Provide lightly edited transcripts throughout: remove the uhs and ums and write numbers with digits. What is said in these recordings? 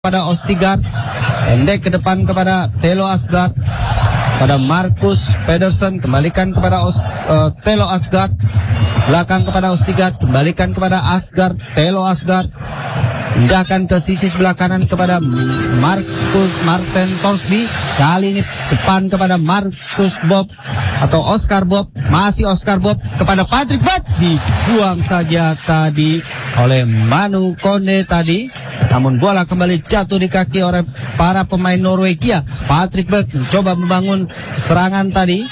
Pada Ostigard, pendek ke depan kepada Thelo Asgard, pada Marcus Pedersen, kembalikan kepada Thelo Asgard, belakang kepada Ostigard, kembalikan kepada Asgard, Thelo Asgard, pindahkan ke sisi sebelah kanan kepada Martin Torsby, kali ini depan kepada Marcus Bob atau Oscar Bob, masih Oscar Bob kepada Patrick Berg, dibuang saja tadi oleh Manu Kone tadi. Namun bola kembali jatuh di kaki oleh para pemain Norwegia. Patrick Berg mencoba membangun serangan tadi.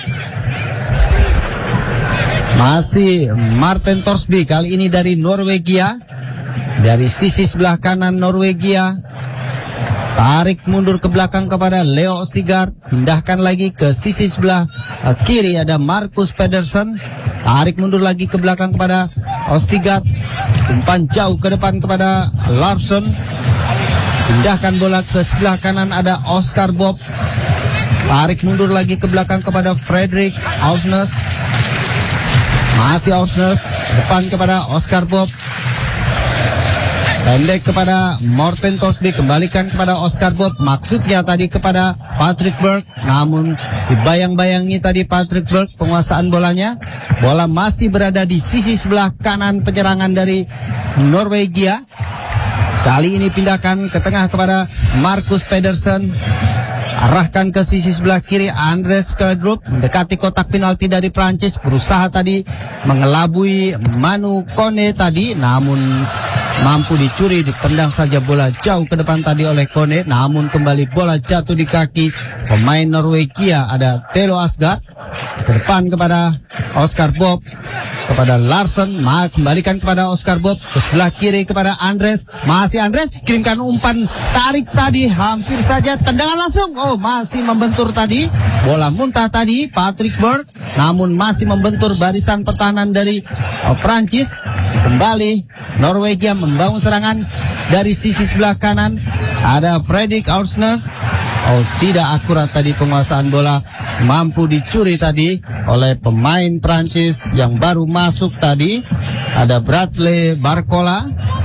Masih Martin Torsby, kali ini dari Norwegia. Dari sisi sebelah kanan Norwegia. Tarik mundur ke belakang kepada Leo Ostigard. Pindahkan lagi ke sisi sebelah kiri ada Marcus Pedersen. Tarik mundur lagi ke belakang kepada Ostigard. Umpan jauh ke depan kepada Larsson. Pindahkan bola ke sebelah kanan ada Oscar Bob. Tarik mundur lagi ke belakang kepada Fredrik Ausnes. Masih Ausnes, depan kepada Oscar Bob. Pendek kepada Morten Torsby, kembalikan kepada Oscar Bob. Maksudnya tadi kepada Patrick Berg, namun dibayang-bayangi tadi Patrick Berg penguasaan bolanya. Bola masih berada di sisi sebelah kanan penyerangan dari Norwegia. Kali ini pindahkan ke tengah kepada Marcus Pedersen. Arahkan ke sisi sebelah kiri Andres Skødrup, mendekati kotak penalti dari Prancis. Berusaha tadi mengelabui Manu Kone tadi, namun mampu dicuri. Ditendang saja bola jauh ke depan tadi oleh Kone. Namun kembali bola jatuh di kaki pemain Norwegia. Ada Thelo Asgard. Ke depan kepada Oscar Bob, kepada Larsson, kembalikan kepada Oscar Bob, ke sebelah kiri kepada Andres, masih Andres, kirimkan umpan tarik tadi, hampir saja tendangan langsung, masih membentur tadi, bola muntah tadi Patrick Berg, namun masih membentur barisan pertahanan dari Prancis. Kembali Norwegia membangun serangan dari sisi sebelah kanan, ada Fredrik Ausnes. Tidak akurat tadi penguasaan bola, mampu dicuri tadi oleh pemain Prancis yang baru masuk tadi. Ada Bradley Barcola.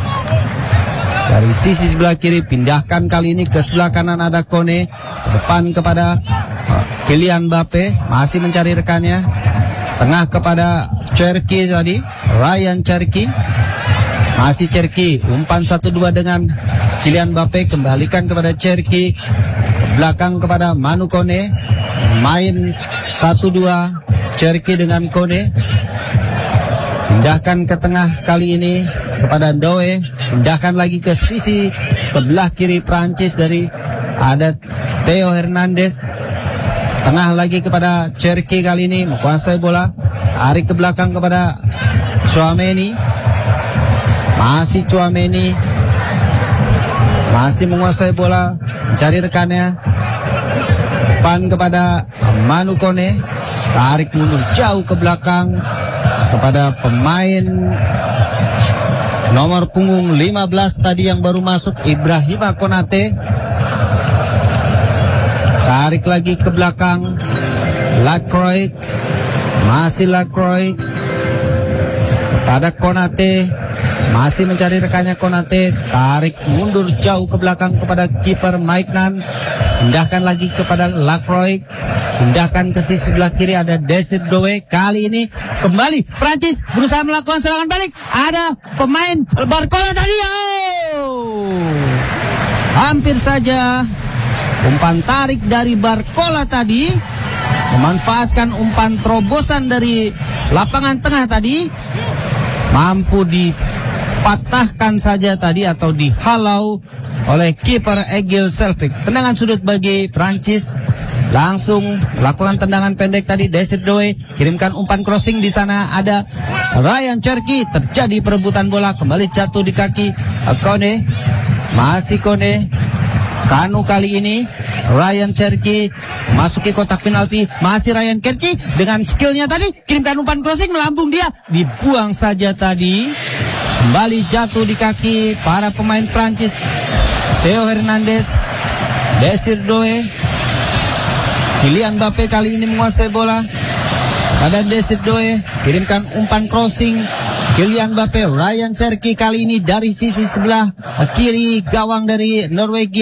Dari sisi sebelah kiri pindahkan kali ini ke sebelah kanan ada Kone. Ke depan kepada Kylian Mbappe, masih mencari rekannya. Tengah kepada Cherki tadi, Ryan Cherki. Masih Cherki, umpan 1-2 dengan Kylian Mbappe, kembalikan kepada Cherki. Belakang kepada Manu Kone, main 1-2 Cherki dengan Kone. Pindahkan ke tengah kali ini kepada Doe. Pindahkan lagi ke sisi sebelah kiri Prancis dari ada Theo Hernandez. Tengah lagi kepada Cherki kali ini menguasai bola. Tarik ke belakang kepada Tchouaméni. Masih Tchouaméni, masih menguasai bola, mencari rekannya. Depan kepada Manu Kone, tarik mundur jauh ke belakang kepada pemain nomor punggung 15 tadi yang baru masuk, Ibrahima Konate. Tarik lagi ke belakang Lacroix, masih Lacroix kepada Konate. Masih mencari rekannya Konate, tarik mundur jauh ke belakang kepada kiper Maignan. Pindahkan lagi kepada Lacroix. Pindahkan ke sisi sebelah kiri ada Desir Doe. Kali ini kembali Prancis berusaha melakukan serangan balik. Ada pemain Barcola tadi. Hampir saja umpan tarik dari Barcola tadi memanfaatkan umpan terobosan dari lapangan tengah tadi, mampu dipatahkan saja tadi atau dihalau oleh kiper Egil Selvik. Tendangan sudut bagi Prancis. Langsung lakukan tendangan pendek tadi Desir Doe, kirimkan umpan crossing, di sana ada Ryan Cherki. Terjadi perebutan bola, kembali jatuh di kaki Kone. Masih Kone. Kanu kali ini Ryan Cherki masuki kotak penalti. Masih Ryan Cherki dengan skillnya tadi, kirimkan umpan crossing, melambung dia, dibuang saja tadi. Kembali jatuh di kaki para pemain Prancis. Theo Hernandez, Desir Doe, Kylian Mbappe kali ini menguasai bola. Pada Desir Doe, kirimkan umpan crossing, Kylian Mbappe, Ryan Cherki kali ini dari sisi sebelah kiri gawang dari Norwegia.